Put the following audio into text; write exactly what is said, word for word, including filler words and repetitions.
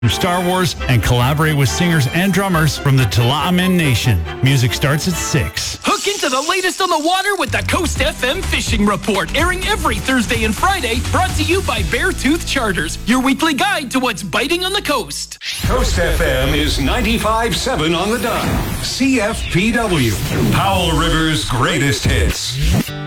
from Star Wars and collaborate with singers and drummers from the Tla'amin Nation. Music starts at six. Hook into the latest on the water with the Coast F M Fishing Report, airing every Thursday and Friday, brought to you by Beartooth Charters, your weekly guide to what's biting on the coast. Coast F M is ninety-five point seven on the dial. C F P W, Powell River's greatest hits.